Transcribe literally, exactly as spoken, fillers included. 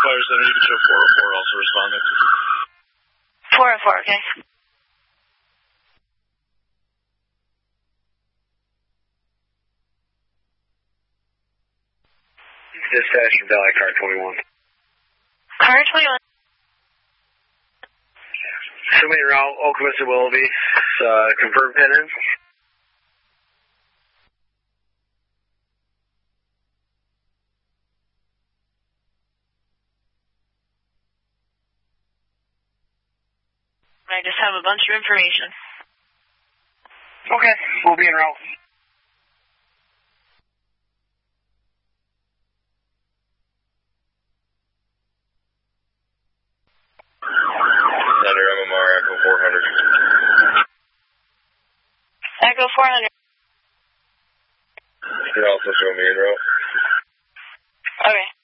Fire Center, you can show four oh four also responding. four oh four, okay. Dispatch from Valley Car twenty-one. Car twenty-one. Show me around Okemos and Willoughby. Uh, confirm pin in. I just have a bunch of information. Okay, we'll be en route. Thunder M M R, Echo four hundred. Echo four hundred. You can also show me en route. Okay.